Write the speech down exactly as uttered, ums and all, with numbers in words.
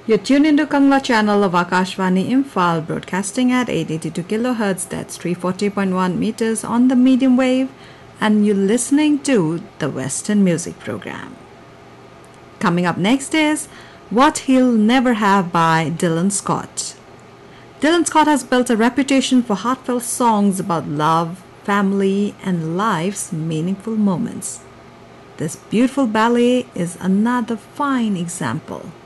You're tuned into Kangla channel of Akashvani Imphal, broadcasting at eight eighty-two kilohertz, that's three forty point one meters on the medium wave, and you're listening to the Western Music Program. Coming up next is What He'll Never Have by Dylan Scott. Dylan Scott has built a reputation for heartfelt songs about love, family, and life's meaningful moments. This beautiful ballet is another fine example.